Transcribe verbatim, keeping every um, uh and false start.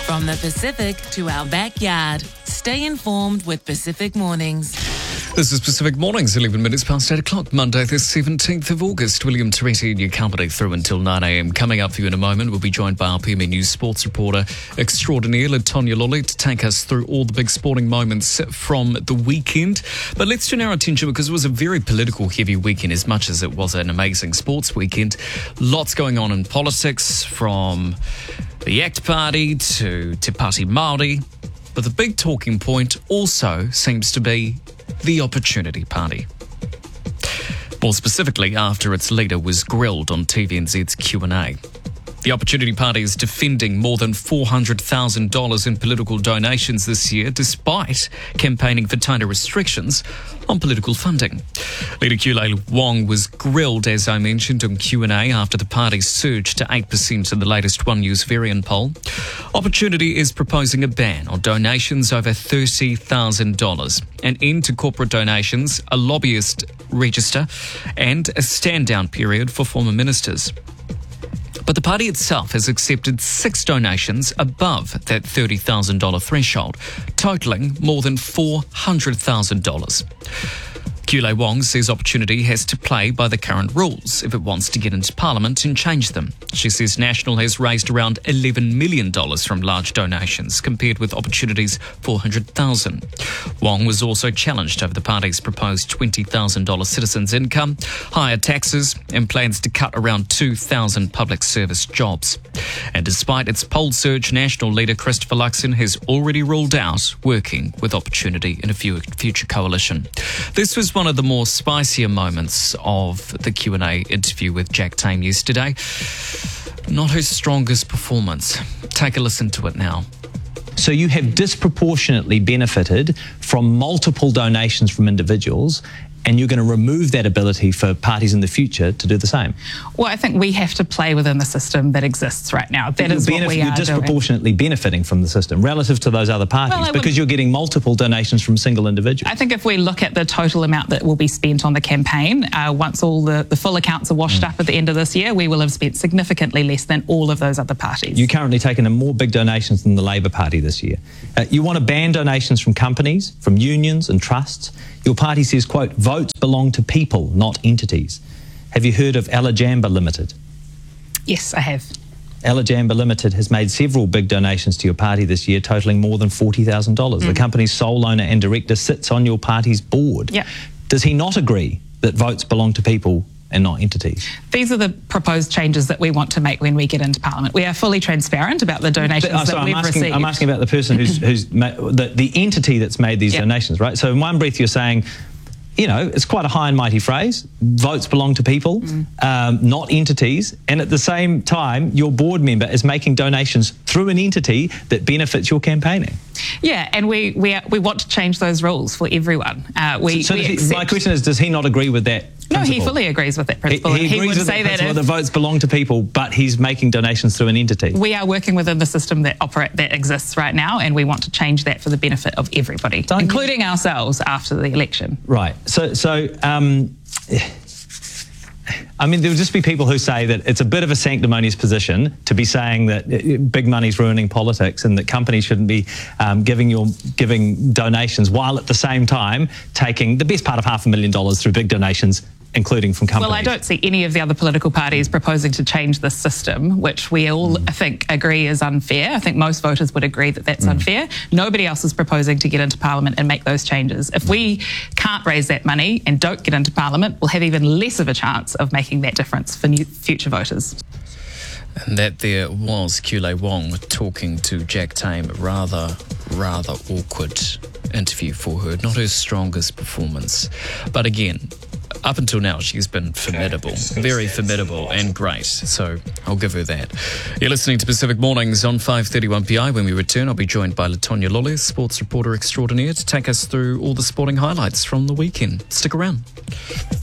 From the Pacific to our backyard, stay informed with Pacific Mornings. This is Pacific Mornings, eleven minutes past eight o'clock, Monday the seventeenth of August. William Toretti in your company through until nine a.m. Coming up for you in a moment, we'll be joined by our P M E News sports reporter extraordinaire, Latonya Lolly, to take us through all the big sporting moments from the weekend. But let's turn our attention, because it was a very political heavy weekend as much as it was an amazing sports weekend. Lots going on in politics, from the ACT Party to Te Pāti Māori. But the big talking point also seems to be the Opportunity Party. More specifically, after its leader was grilled on T V N Z's Q and A. The Opportunity Party is defending more than four hundred thousand dollars in political donations this year, despite campaigning for tighter restrictions on political funding. Leader Kulei Wong was grilled, as I mentioned, on Q and A after the party surged to eight percent in the latest One News Varian poll. Opportunity is proposing a ban on donations over thirty thousand dollars, an end to corporate donations, a lobbyist register, and a stand-down period for former ministers. But the party itself has accepted six donations above that thirty thousand dollars threshold, totalling more than four hundred thousand dollars. Kulei Wong says Opportunity has to play by the current rules if it wants to get into Parliament and change them. She says National has raised around eleven million dollars from large donations, compared with Opportunity's four hundred thousand dollars. Wong was also challenged over the party's proposed twenty thousand dollars citizens' income, higher taxes, and plans to cut around two thousand public service jobs. And despite its poll surge, National leader Christopher Luxon has already ruled out working with Opportunity in a future coalition. This was one of the more spicier moments of the Q and A interview with Jack Tame yesterday. Not her strongest performance. Take a listen to it now. So you have disproportionately benefited from multiple donations from individuals, and you're going to remove that ability for parties in the future to do the same. Well, I think we have to play within the system that exists right now. That you're is benef- what we you're are disproportionately doing. benefiting from the system relative to those other parties, well, because would, you're getting multiple donations from single individuals. I think if we look at the total amount that will be spent on the campaign, uh, once all the, the full accounts are washed mm. up at the end of this year, we will have spent significantly less than all of those other parties. You're currently taking in more big donations than the Labour Party this year. Uh, you want to ban donations from companies, from unions and trusts. Your party says, quote, votes belong to people, not entities. Have you heard of Alajamba Limited? Yes, I have. Alajamba Limited has made several big donations to your party this year, totalling more than forty thousand dollars. Mm. The company's sole owner and director sits on your party's board. Yep. Does he not agree that votes belong to people and not entities? These are the proposed changes that we want to make when we get into Parliament. We are fully transparent about the donations but, uh, that I'm we've asking, received. I'm asking about the person who's, who's ma- the, the entity that's made these yep. donations, right? So in one breath you're saying, you know, it's quite a high and mighty phrase. Votes belong to people, mm. um, not entities. And at the same time, your board member is making donations through an entity that benefits your campaigning. Yeah, and we we, are, we want to change those rules for everyone. Uh, we, so we he, accept... my question is, does he not agree with that principle? No, he fully agrees with that principle. He, he, he agrees would with say that, that if the votes belong to people, but he's making donations through an entity. We are working within the system that operate that exists right now, and we want to change that for the benefit of everybody, Don't including you... ourselves after the election. Right. So, so. Um, I mean, there will just be people who say that it's a bit of a sanctimonious position to be saying that big money's ruining politics and that companies shouldn't be um, giving your giving donations, while at the same time taking the best part of half a million dollars through big donations, including from companies. Well, I don't see any of the other political parties proposing to change the system, which we all, mm. I think, agree is unfair. I think most voters would agree that that's mm. unfair. Nobody else is proposing to get into Parliament and make those changes. If we can't raise that money and don't get into Parliament, we'll have even less of a chance of making that difference for new future voters. And that there was Kulei Wong talking to Jack Tame. Rather, rather awkward interview for her. Not her strongest performance. But again, up until now, she's been formidable, very formidable and great. So I'll give her that. You're listening to Pacific Mornings on five thirty-one P I. When we return, I'll be joined by Latonya Lolly, sports reporter extraordinaire, to take us through all the sporting highlights from the weekend. Stick around.